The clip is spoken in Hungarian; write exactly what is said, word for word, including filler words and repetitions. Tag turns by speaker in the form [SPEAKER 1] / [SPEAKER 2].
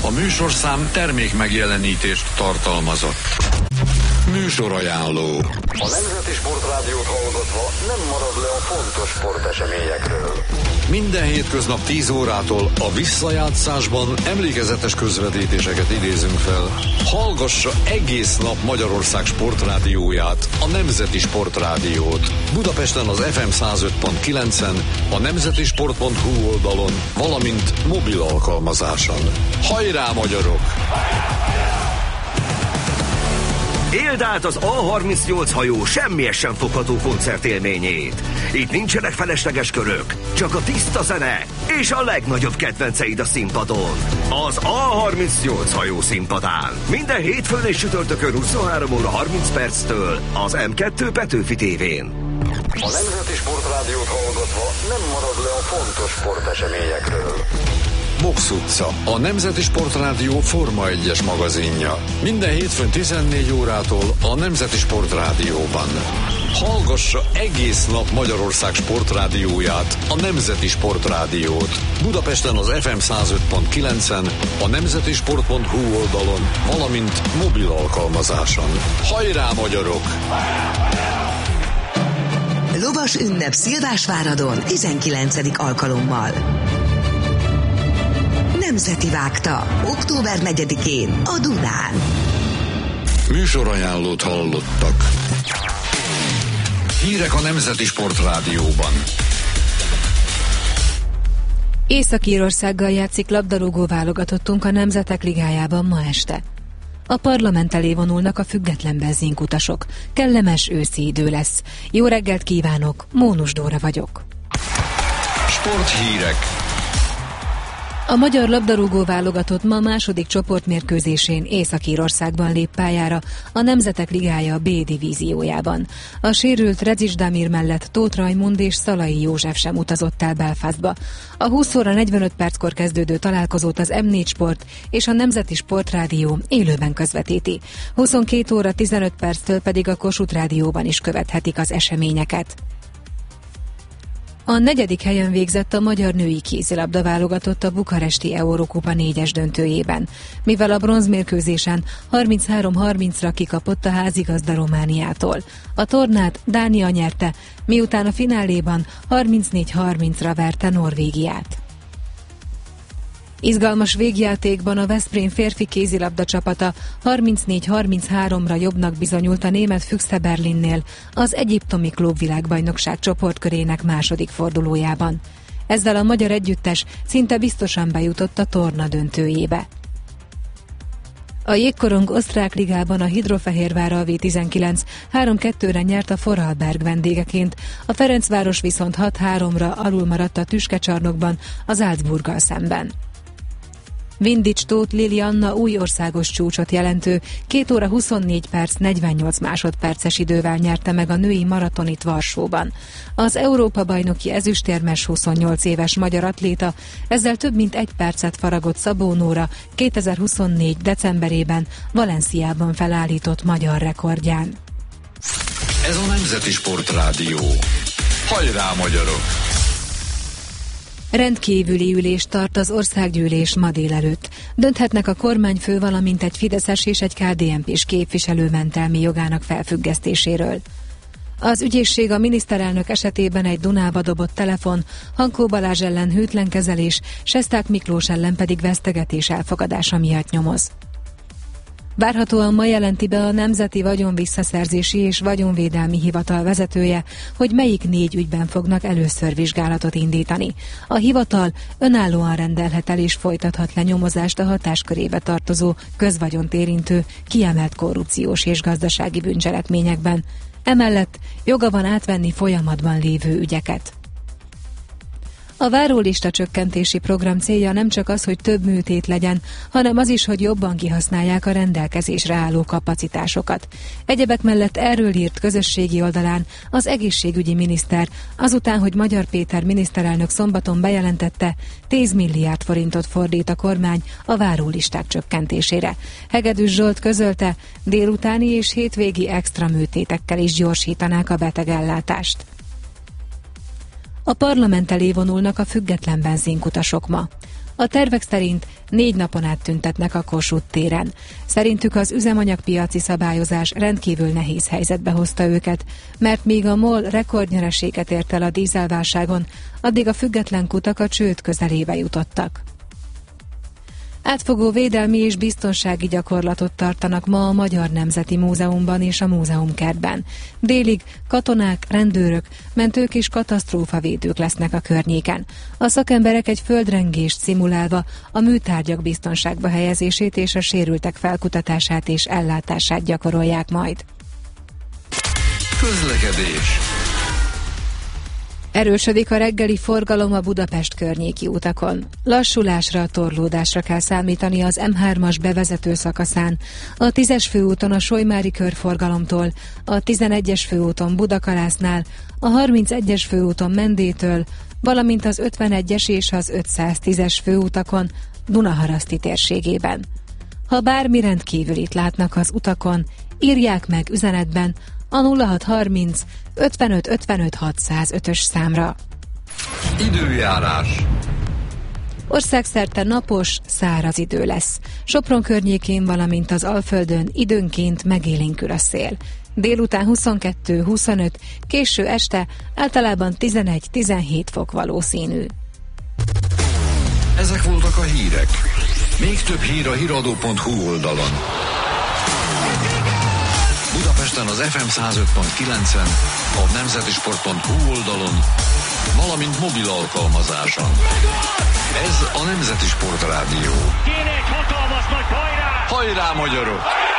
[SPEAKER 1] A műsorszám termék megjelenítést tartalmazott. Műsorajánló.
[SPEAKER 2] A Nemzeti Sportrádiót hallgatva nem marad le a fontos sporteseményekről.
[SPEAKER 1] Minden hétköznap tíz órától a visszajátszásban emlékezetes közvetítéseket idézünk fel. Hallgassa egész nap Magyarország sportrádióját, a Nemzeti Sportrádiót. Budapesten az ef em száz öt pont kilencen, a nemzetisport pont hu oldalon, valamint mobil alkalmazáson. Hajrá, magyarok!
[SPEAKER 3] Éld át az á harmincnyolc hajó semmiesen fogható koncertélményét. Itt nincsenek felesleges körök, csak a tiszta zene és a legnagyobb kedvenceid a színpadon. Az á harmincnyolc hajó színpadán. Minden hétfőn és csütörtökön huszonhárom óra harminc perctől az em kettő Petőfi tévén.
[SPEAKER 2] A Nemzeti Sportrádiót hallgatva nem marad le a fontos sporteseményekről.
[SPEAKER 1] Box utca, a Nemzeti Sportrádió Forma egyes magazinja. Minden hétfőn tizennégy órától a Nemzeti Sportrádióban. Hallgassa egész nap Magyarország sportrádióját, a Nemzeti Sportrádiót. Budapesten az ef em száz öt pont kilencen, a nemzetisport pont hu oldalon, valamint mobil alkalmazáson. Hajrá, magyarok!
[SPEAKER 4] Lovas ünnep Szilvásváradon tizenkilencedik alkalommal. Nemzeti Vágta, október negyedikén a Dunán.
[SPEAKER 1] Műsorajánlót hallottak. Hírek a Nemzeti Sportrádióban.
[SPEAKER 5] Észak-Írországgal játszik labdarúgó válogatottunk a Nemzetek Ligájában ma este. A parlament elé vonulnak a független benzinkutasok. Kellemes őszi idő lesz. Jó reggelt kívánok, Mónus Dóra vagyok.
[SPEAKER 1] Sporthírek.
[SPEAKER 5] A magyar labdarúgó válogatott ma második csoportmérkőzésén Észak-Írországban lép pályára a Nemzetek Ligája B divíziójában. A sérült Redzics Damir mellett Tóth Rajmund és Szalai József sem utazott el Belfastba. A húsz óra negyvenöt perckor kezdődő találkozót az em négy Sport és a Nemzeti Sportrádió élőben közvetíti. huszonkét óra tizenöt perctől pedig a Kossuth Rádióban is követhetik az eseményeket. A negyedik helyen végzett a magyar női kézilabda válogatott a bukaresti Eurokupa négyes döntőjében, mivel a bronzmérkőzésen harminchárom harmincra kikapott a házigazda Romániától. A tornát Dánia nyerte, miután a fináléban harmincnégy harmincra verte Norvégiát. Izgalmas végjátékban a Veszprém férfi kézilabda csapata harmincnégy harmincháromra jobbnak bizonyult a német Füchse Berlinnél az egyiptomi klubvilágbajnokság csoportkörének második fordulójában. Ezzel a magyar együttes szinte biztosan bejutott a torna döntőjébe. A jégkorong osztrák ligában a Hidrofehérvár a vé tizenkilenc három kettőre nyert a Vorarlberg vendégeként, a Ferencváros viszont hat háromra alul maradt a Tüskecsarnokban az Salzburggal szemben. Vindics Tóth Lili Anna új országos csúcsot jelentő két óra huszonnégy perc negyvennyolc másodperces idővel nyerte meg a női maratonit Varsóban. Az Európa-bajnoki ezüstérmes huszonnyolc éves magyar atléta ezzel több mint egy percet faragott Szabó Nóra kétezer-huszonnégy decemberében Valenciában felállított magyar rekordján.
[SPEAKER 1] Ez a Nemzeti Sportrádió. Hajrá, magyarok!
[SPEAKER 5] Rendkívüli ülést tart az országgyűlés ma délelőtt. Dönthetnek a kormányfő, valamint egy fideszes és egy ká dé en pés képviselő mentelmi jogának felfüggesztéséről. Az ügyészség a miniszterelnök esetében egy Dunába dobott telefon, Hankó Balázs ellen hűtlen kezelés, Sesták Miklós ellen pedig vesztegetés elfogadása miatt nyomoz. Várhatóan ma jelenti be a Nemzeti Vagyonvisszaszerzési és Vagyonvédelmi Hivatal vezetője, hogy melyik négy ügyben fognak először vizsgálatot indítani. A hivatal önállóan rendelhet el és folytathat le nyomozást a hatáskörébe tartozó, közvagyont érintő, kiemelt korrupciós és gazdasági bűncselekményekben. Emellett joga van átvenni folyamatban lévő ügyeket. A várólista csökkentési program célja nem csak az, hogy több műtét legyen, hanem az is, hogy jobban kihasználják a rendelkezésre álló kapacitásokat. Egyebek mellett erről írt közösségi oldalán az egészségügyi miniszter, azután, hogy Magyar Péter miniszterelnök szombaton bejelentette, tíz milliárd forintot fordít a kormány a várólisták csökkentésére. Hegedűs Zsolt közölte, délutáni és hétvégi extra műtétekkel is gyorsítanák a betegellátást. A parlament elé vonulnak a független benzinkutasok ma. A tervek szerint négy napon át tüntetnek a Kossuth téren. Szerintük az üzemanyagpiaci szabályozás rendkívül nehéz helyzetbe hozta őket, mert míg a MOL rekordnyereséget ért el a dízelválságon, addig a független kutak a csőd közelébe jutottak. Átfogó védelmi és biztonsági gyakorlatot tartanak ma a Magyar Nemzeti Múzeumban és a múzeumkertben. Délig katonák, rendőrök, mentők és katasztrófavédők lesznek a környéken. A szakemberek egy földrengést szimulálva a műtárgyak biztonságba helyezését és a sérültek felkutatását és ellátását gyakorolják majd.
[SPEAKER 1] Közlekedés.
[SPEAKER 5] Erősödik a reggeli forgalom a Budapest környéki utakon. Lassulásra, torlódásra kell számítani az M hármas bevezető szakaszán, a tízes főúton a Solymári körforgalomtól, a tizenegyes főúton Budakalásznál, a harmincegyes főúton Mendétől, valamint az ötvenegyes és az ötszáztízes főutakon Dunaharaszti térségében. Ha bármi rendkívülit látnak az utakon, írják meg üzenetben a nulla hat harminc ötvenöt ötvenöt hatszázötös számra.
[SPEAKER 1] Időjárás.
[SPEAKER 5] Országszerte napos, száraz idő lesz. Sopron környékén, valamint az Alföldön időnként megélénkül a szél. Délután huszonkettő huszonöt, késő este általában tizenegy-tizenhét fok valószínű.
[SPEAKER 1] Ezek voltak a hírek. Még több hír a híradó pont hu oldalon. Budapesten az ef em száz öt pont kilencen, a nemzetisport pont hu oldalon, valamint mobil alkalmazáson. Ez a Nemzeti Sport Rádió.
[SPEAKER 6] Kéne egy hatalmas nagy hajrá!
[SPEAKER 1] Hajrá, magyarok!